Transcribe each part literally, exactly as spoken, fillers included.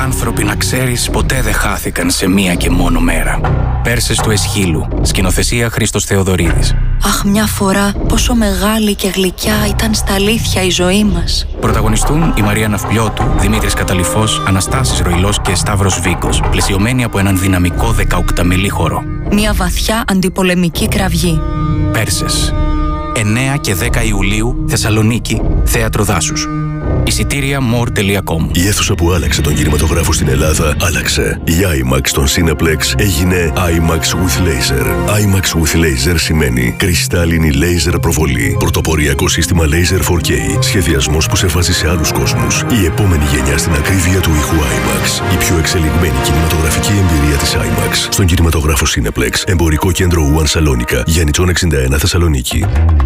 άνθρωποι, να ξέρεις, ποτέ δεν χάθηκαν σε μία και μόνο μέρα. Πέρσες του Εσχύλου, σκηνοθεσία Χρήστος Θεοδωρίδης. Αχ, μια φορά πόσο μεγάλη και γλυκιά ήταν στα αλήθεια η ζωή μας. Πρωταγωνιστούν η Μαρία Ναυπλιώτου, Δημήτρης Καταλυφός, Αναστάσης Ροϊλός και Σταύρος Βίκος, πλαισιωμένοι από έναν δυναμικό δεκαοκταμελή χορό. Μια βαθιά αντιπολεμική κραυγή. Πέρσες. εννέα και δέκα Ιουλίου, Θεσσαλονίκη, Θέατρο Δάσους. Εισιτήρια more τελεία com. Η αίθουσα που άλλαξε τον κινηματογράφο στην Ελλάδα άλλαξε. Η IMAX στον Cineplex έγινε IMAX with Laser. IMAX with Laser σημαίνει κρυστάλλινη laser προβολή. Πρωτοποριακό σύστημα Laser φορ κέι. Σχεδιασμός που σε βάζει σε άλλους κόσμους. Η επόμενη γενιά στην ακρίβεια του ήχου IMAX. Η πιο εξελιγμένη κινηματογραφική εμπειρία της IMAX στον κινηματογράφο Cineplex. Εμπορικό κέντρο One Σαλόνικα. Γιάννητσον εξήντα ένα Θεσσαλονίκη.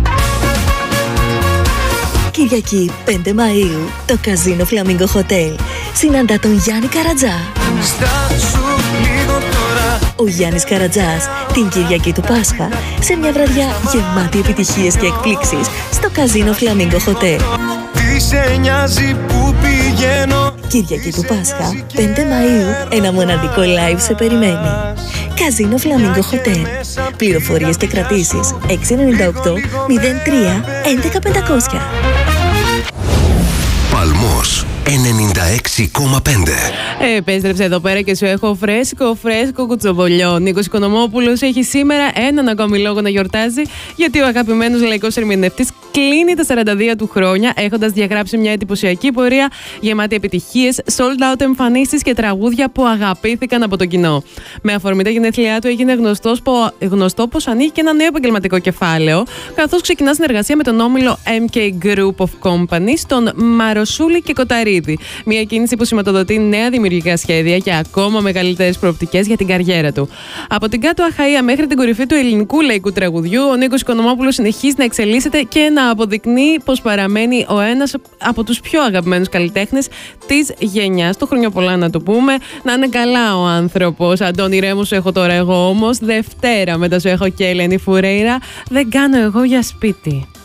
Κυριακή πέντε Μαΐου, το Καζίνο Φλαμίγκο Χοτέλ συναντά τον Γιάννη Καρατζά. Ο Γιάννης Καρατζάς την Κυριακή του Πάσχα σε μια βραδιά γεμάτη επιτυχίες και εκπλήξεις στο Καζίνο Φλαμίγκο Χοτέλ. Κυριακή του Πάσχα, πέντε Μαΐου, ένα μοναδικό live σε περιμένει. Καζίνο Φλαμίγκο Χοτέλ. Πληροφορίες και κρατήσεις έξι εννιά οκτώ μηδέν τρία έντεκα πεντακόσια. Παλμός ενενήντα έξι κόμμα πέντε. Επέστρεψε εδώ πέρα και σου έχω φρέσκο, φρέσκο κουτσομπολιό. Νίκος Οικονομόπουλος έχει σήμερα έναν ακόμη λόγο να γιορτάζει, γιατί ο αγαπημένος λαϊκός ερμηνευτής κλείνει τα σαράντα δύο του χρόνια, έχοντας διαγράψει μια εντυπωσιακή πορεία γεμάτη επιτυχίες, sold out εμφανίσεις και τραγούδια που αγαπήθηκαν από το κοινό. Με αφορμή τα γενέθλιά του έγινε γνωστός, γνωστό πως ανοίγει και ένα νέο επαγγελματικό κεφάλαιο, καθώς ξεκινά συνεργασία με τον όμιλο εμ κέι Group of Companies, τον Μαροσούλη και Κοταρίδη. Μια κίνηση που σηματοδοτεί νέα δημιουργικά σχέδια και ακόμα μεγαλύτερες προοπτικές για την καριέρα του. Από την κάτω Αχαΐα μέχρι την κορυφή του ελληνικού λαϊκού τραγουδιού, ο Νίκος Οικονομόπουλος συνεχίζει να εξελίσσεται και να αποδεικνύει πως παραμένει ο ένας από τους πιο αγαπημένους καλλιτέχνες της γενιάς. Το χρόνια πολλά να το πούμε. Να είναι καλά ο άνθρωπος. Αντώνη Ρέμου, σου έχω τώρα εγώ όμως. Δευτέρα μετά σου έχω και Ελένη Φουρέιρα. Δεν κάνω εγώ για σπίτι.